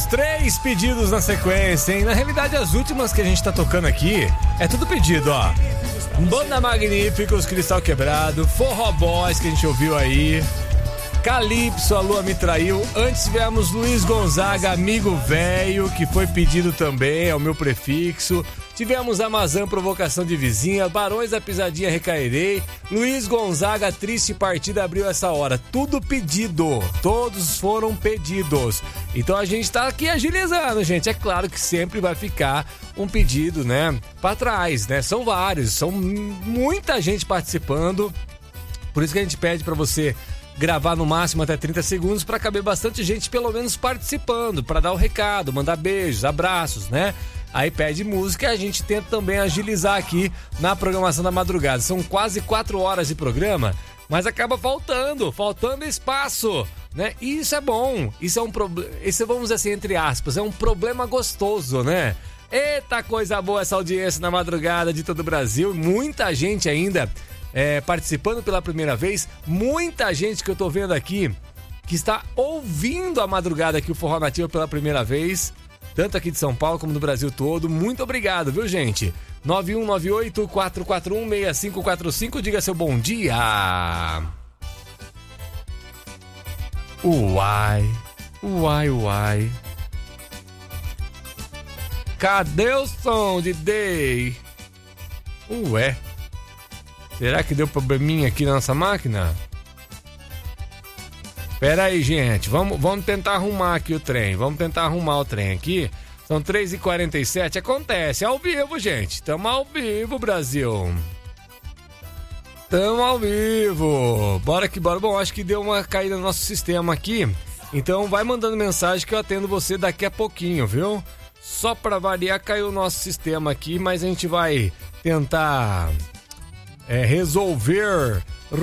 3 pedidos na sequência, hein? Na realidade, as últimas que a gente tá tocando aqui é tudo pedido, ó. Banda Magníficos, Cristal Quebrado, Forró Boys, que a gente ouviu aí, Calypso, A Lua Me Traiu. Antes tivemos Luiz Gonzaga, Amigo Velho, que foi pedido também, é o meu prefixo. Tivemos Amazã, Provocação de Vizinha, Barões da Pisadinha, Recairei. Luiz Gonzaga, Triste Partida, Abriu Essa Hora. Tudo pedido, todos foram pedidos. Então a gente tá aqui agilizando, gente. É claro que sempre vai ficar um pedido, né, pra trás, né? São vários, são muita gente participando. Por isso que a gente pede pra você gravar no máximo até 30 segundos para caber bastante gente pelo menos participando, para dar o recado, mandar beijos, abraços, né? Aí pede música e a gente tenta também agilizar aqui na programação da madrugada. São quase 4 horas de programa, mas acaba faltando espaço, né? E isso é bom, isso é um problema, isso vamos dizer assim, entre aspas, é um problema gostoso, né? Eita coisa boa essa audiência na madrugada de todo o Brasil, muita gente ainda participando pela primeira vez, muita gente que eu tô vendo aqui que está ouvindo a madrugada aqui o Forró Nativa pela primeira vez, tanto aqui de São Paulo como do Brasil todo. Muito obrigado, viu, gente? 9198-441-6545, diga seu bom dia. Uai. Cadê o som de Day? Ué. Será que deu probleminha aqui na nossa máquina? Pera aí, gente. Vamos tentar arrumar aqui o trem. Vamos tentar arrumar o trem aqui. São 3h47. Acontece. É ao vivo, gente. Tamo ao vivo, Brasil. Tamo ao vivo. Bora que bora. Bom, acho que deu uma caída no nosso sistema aqui. Então vai mandando mensagem que eu atendo você daqui a pouquinho, viu? Só pra variar, caiu o nosso sistema aqui. Mas a gente vai tentar... resolver,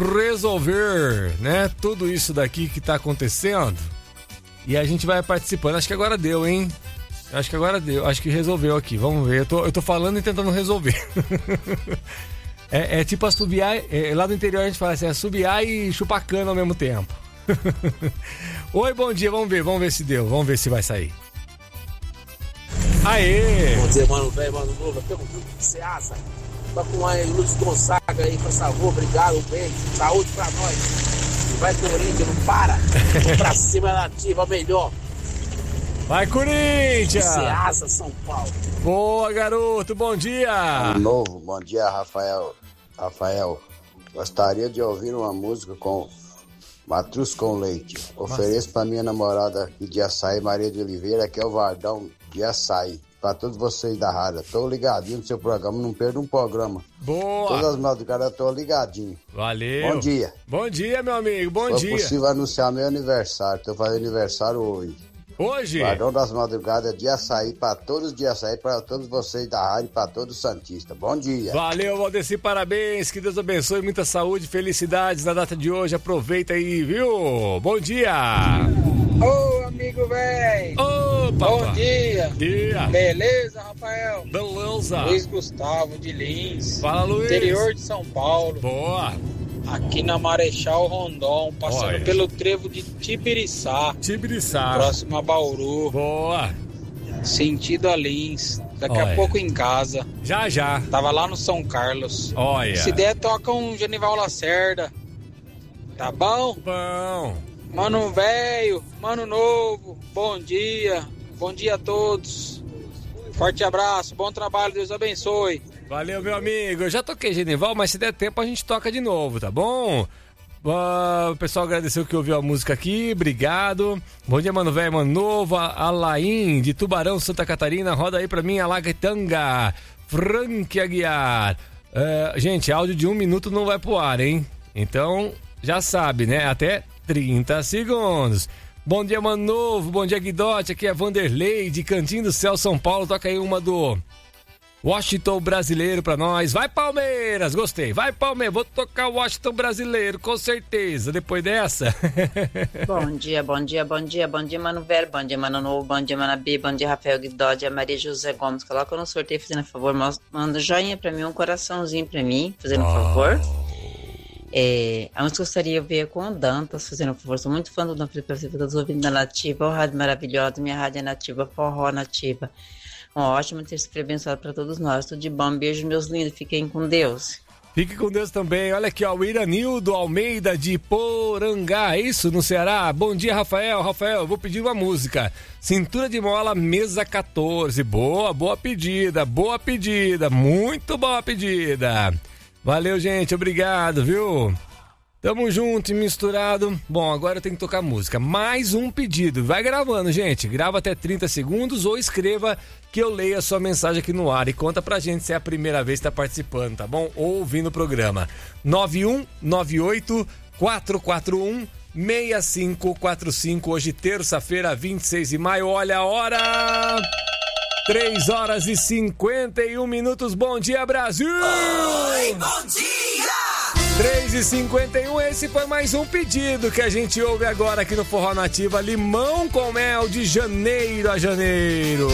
né, tudo isso daqui que tá acontecendo, e a gente vai participando. Acho que agora deu, hein? Acho que resolveu aqui, vamos ver, eu tô falando e tentando resolver. é tipo assobiar, lá do interior a gente fala assim, assobiar e chupar cana ao mesmo tempo. Oi, bom dia, vamos ver se deu, vamos ver se vai sair. Aê! Bom dia, mano velho, mano novo, tamo junto com você, asa. Tá com a Luiz Gonzaga aí, por favor, obrigado, um beijo, saúde pra nós. Vai Corinthians, não para. Vamos pra cima da Nativa, melhor. Vai Corinthians! Ceasa, São Paulo. Boa, garoto, bom dia! Novo, bom dia, Rafael. Gostaria de ouvir uma música com Matruz com Leite. Ofereço pra minha namorada aqui de Açaí, Maria de Oliveira, que é o Vardão de Açaí. Pra todos vocês da rádio, tô ligadinho no seu programa, não perdo um programa. Boa! Todas as madrugadas eu tô ligadinho. Valeu! Bom dia! Bom dia, meu amigo, bom dia! Se possível anunciar meu aniversário, tô fazendo aniversário hoje. Hoje? Pardão das madrugadas de Açaí, pra todos de Açaí, pra todos vocês da rádio, pra todos os santistas. Bom dia! Valeu, Valdeci, parabéns, que Deus abençoe, muita saúde, felicidades na data de hoje, aproveita aí, viu? Bom dia! Ô, amigo velho! Opa! Bom dia! Dia! Beleza, Rafael? Beleza! Luiz Gustavo de Lins. Fala, Luiz! Interior de São Paulo. Boa! Aqui na Marechal Rondon, passando pelo trevo de Tibiriçá. Próximo a Bauru. Boa! Sentido a Lins. Daqui a pouco em casa. Já. Tava lá no São Carlos. Olha. Se der, toca um Genival Lacerda. Tá bom? Bom. Mano velho, mano novo, bom dia a todos. Forte abraço, bom trabalho, Deus abençoe. Valeu, meu amigo. Eu já toquei Genival, mas se der tempo a gente toca de novo, tá bom? O pessoal agradeceu que ouviu a música aqui, obrigado. Bom dia, mano velho, mano novo. Alain, de Tubarão, Santa Catarina. Roda aí pra mim, Alaguetanga. Frank Aguiar. Gente, áudio de 1 minuto não vai pro ar, hein? Então, já sabe, né? Até 30 segundos. Bom dia, mano novo. Bom dia, Guidote. Aqui é Vanderlei, de Cantinho do Céu, São Paulo. Toca aí uma do Washington Brasileiro pra nós. Vai, Palmeiras! Gostei. Vai, Palmeiras. Vou tocar o Washington Brasileiro, com certeza. Depois dessa. Bom dia, mano velho. Bom dia, mano novo. Bom dia, mano B. Bom dia, Rafael Guidotti. Maria José Gomes. Coloca no sorteio, fazendo um favor. Manda joinha pra mim, um coraçãozinho pra mim, fazendo um favor. A música que eu gostaria de ver com o Dantas, fazendo um favor. Sou muito fã do Dom Felipe, todos ouvindo da Nativa, rádio maravilhosa, minha rádio é Nativa, forró Nativa. Um ótimo terça-feira abençoado para todos nós. Tudo de bom, beijo, meus lindos, fiquem com Deus. Fique com Deus também. Olha aqui, ó, o Iranildo Almeida de Porangá, é isso, no Ceará? Bom dia, Rafael. Rafael, eu vou pedir uma música. Cintura de Mola, mesa 14. Boa pedida, muito boa pedida. Valeu, gente, obrigado, viu? Tamo junto e misturado. Bom, agora eu tenho que tocar música. Mais um pedido. Vai gravando, gente. Grava até 30 segundos ou escreva que eu leia a sua mensagem aqui no ar. E conta pra gente se é a primeira vez que tá participando, tá bom? Ou ouvindo o programa. 9198-441-6545. Hoje, terça-feira, 26 de maio. Olha a hora! 3 horas e 51 minutos. Bom dia, Brasil! Oi, bom dia! 3h51, esse foi mais um pedido que a gente ouve agora aqui no Forró Nativa. Limão com mel de janeiro a janeiro.